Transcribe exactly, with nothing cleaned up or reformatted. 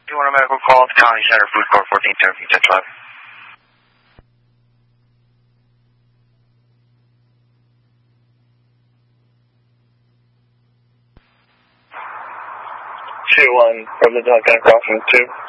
You want a medical call to County Center, Food Court, fourteen thirty, ten five. two one from the Duncan crossing two.